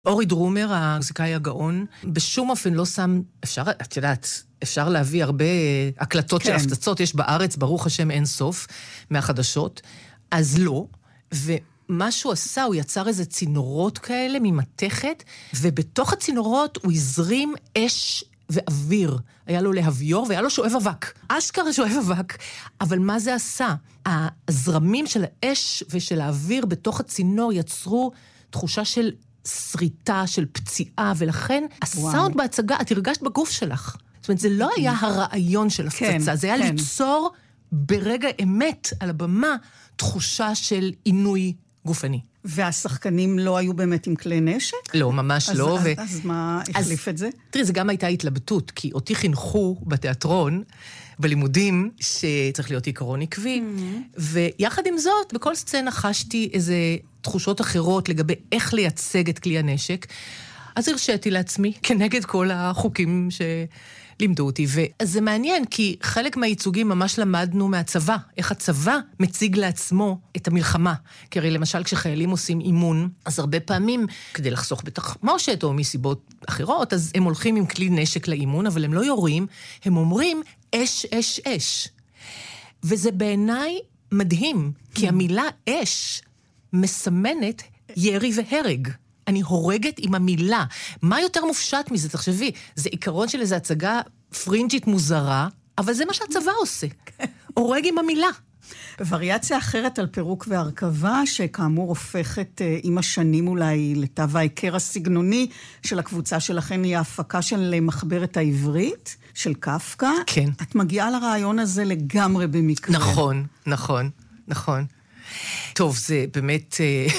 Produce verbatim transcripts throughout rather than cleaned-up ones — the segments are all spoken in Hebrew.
אורי דרומר, המוזיקאי הגאון, בשום אופן לא שם, אפשר, את יודעת, אפשר להביא הרבה הקלטות כן. של הפצצות, יש בארץ, ברוך השם אין סוף, מהחדשות, אז לא, ומה שהוא עשה, הוא יצר איזה צינורות כאלה ממתכת, ובתוך הצינורות הוא הזרים אש ואוויר. היה לו להביור, והיה לו שואב אבק. אשכרה שואב אבק. אבל מה זה עשה? הזרמים של האש ושל האוויר בתוך הצינור יצרו תחושה של שריטה, של פציעה, ולכן הסאונד בהצגה, את הרגשת בגוף שלך. זאת אומרת, זה לא היה הרעיון של הפצצה, כן, זה היה כן. ליצור ברגע אמת על הבמה תחושה של עינוי גופני. והשחקנים לא היו באמת עם כלי נשק? לא, ממש אז, לא. אז, ו... אז מה החליף את זה? תראי, זה גם הייתה התלבטות, כי אותי חינכו בתיאטרון, בלימודים, שצריך להיות עיקרון עקבי, mm-hmm. ויחד עם זאת, בכל סצנה חשתי איזה תחושות אחרות לגבי איך לייצג את כלי הנשק, אז הרשיתי לעצמי, כנגד כל החוקים שלימדו אותי. וזה מעניין, כי חלק מהייצוגים ממש למדנו מהצבא, איך הצבא מציג לעצמו את המלחמה. כי הרי למשל כשחיילים עושים אימון, אז הרבה פעמים, כדי לחסוך בתחמושת או מסיבות אחרות, אז הם הולכים עם כלי נשק לאימון, אבל הם לא יורים, הם אומרים אש, אש, אש. וזה בעיניי מדהים, כי המילה אש מסמנת ירי והרג. אני הורגת עם המילה. מה יותר מופשט מזה? תחשבי, זה עיקרון של איזו הצגה פרינג'ית מוזרה, אבל זה מה שהצבא עושה. הורג עם המילה. וריאציה אחרת על פירוק והרכבה, שכאמור הופכת עם השנים אולי לתו ההיכר הסגנוני של הקבוצה שלכן, היא ההפקה של מחברת העברית, של קפקא. כן. את מגיעה לרעיון הזה לגמרי במקרה. נכון, נכון, נכון. טוב, זה באמת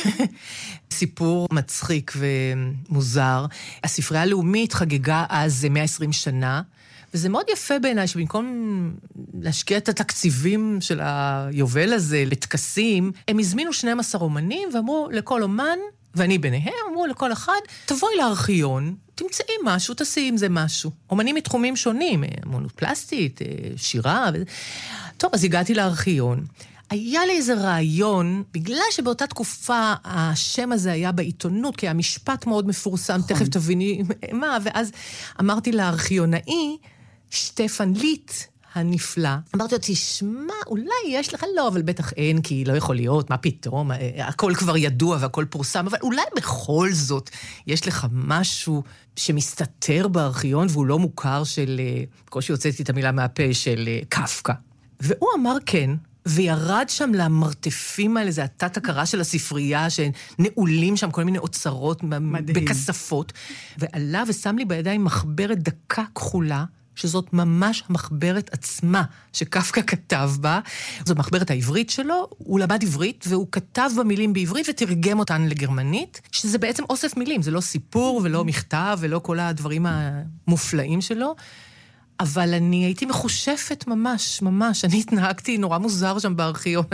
סיפור מצחיק ומוזר. הספרייה הלאומית חגגה אז מאה ועשרים שנה, וזה מאוד יפה בעיניי שבמקום להשקיע את התקציבים של היובל הזה לטקסים, הם הזמינו שנים עשר אומנים ואמרו לכל אומן, ואני ביניהם, אמרו לכל אחד, תבואי לארכיון, תמצאי משהו, תעשי עם זה משהו. אומנים מתחומים שונים, אמנות פלסטית, שירה. ו... טוב, אז הגעתי לארכיון. היה לי איזה רעיון, בגלל שבאותה תקופה השם הזה היה בעיתונות, כי המשפט מאוד מפורסם, נכון. תכף תביני מה, ואז אמרתי לארכיונאי, שטפן ליט הנפלא, אמרתי לו, תשמע, אולי יש לך, לא, אבל בטח אין, כי לא יכול להיות, מה פתאום, הכל כבר ידוע והכל פורסם, אבל אולי בכל זאת יש לך משהו שמסתתר בארכיון, והוא לא מוכר של, כמו שיוצאתי את המילה מהפה, של קפקא. והוא אמר כן, וירד שם למרתפים האלה, זה התת הכרה של הספרייה, שנעולים שם כל מיני אוצרות מדהים. בכספות, ועלה ושם לי בידיים מחברת דקה כחולה, שזאת ממש המחברת עצמה, שקפקא כתב בה. זו מחברת העברית שלו, הוא למד עברית, והוא כתב במילים בעברית, ותרגם אותן לגרמנית, שזה בעצם אוסף מילים, זה לא סיפור ולא מכתב, ולא כל הדברים המופלאים שלו, אבל אני הייתי מחושפת ממש, ממש. אני התנהגתי נורא מוזר שם בארכיון.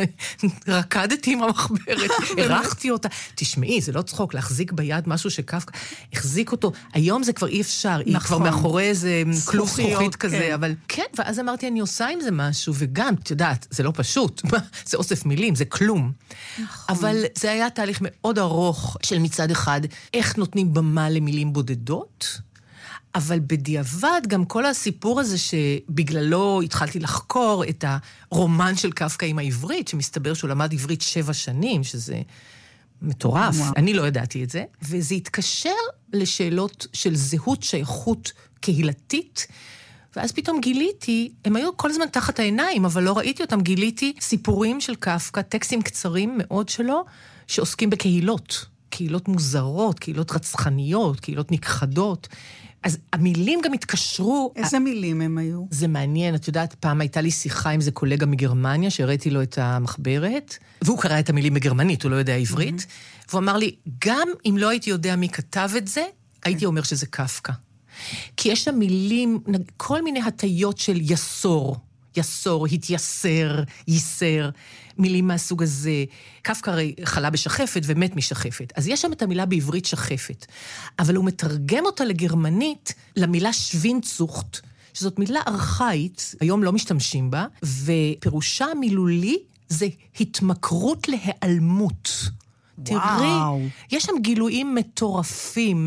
רקדתי עם המחברת, ערכתי אותה. תשמעי, זה לא צחוק, להחזיק ביד משהו שקפקא, החזיק אותו. היום זה כבר אי אפשר, היא כבר מאחורי איזה כלוב זכוכית כזה, אבל כן, ואז אמרתי, אני עושה עם זה משהו, וגם, את יודעת, זה לא פשוט. זה אוסף מילים, זה כלום. אבל זה היה תהליך מאוד ארוך של מצד אחד, איך נותנים במה למילים בודדות, אבל בדיעבד גם כל הסיפור הזה שבגללו התחלתי לחקור את הרומן של קפקא עם העברית, שמסתבר שהוא למד עברית שבע שנים, שזה מטורף. וואו. אני לא ידעתי את זה. וזה התקשר לשאלות של זהות, שייכות קהילתית, ואז פתאום גיליתי, הם היו כל הזמן תחת העיניים, אבל לא ראיתי אותם, גיליתי סיפורים של קפקא, טקסטים קצרים מאוד שלו, שעוסקים בקהילות. קהילות מוזרות, קהילות רצחניות, קהילות נכחדות. אז המילים גם התקשרו. איזה מילים הם היו? זה מעניין, את יודעת, פעם הייתה לי שיחה עם זה קולגה מגרמניה, שהראיתי לו את המחברת, והוא קרא את המילים בגרמנית, הוא לא יודע עברית, mm-hmm. והוא אמר לי, גם אם לא הייתי יודע מי כתב את זה, okay. הייתי אומר שזה קפקא. כי יש שם מילים, כל מיני הטיות של יסור, יסור, התייסר, ייסר, מילים מהסוג הזה. קפקא הרי חלה בשחפת ומת משחפת. אז יש שם את המילה בעברית שחפת. אבל הוא מתרגם אותה לגרמנית למילה שווינצוכט, שזאת מילה ארכאית, היום לא משתמשים בה, ופירושה המילולי זה התמכרות להיעלמות. תראי, יש שם גילויים מטורפים,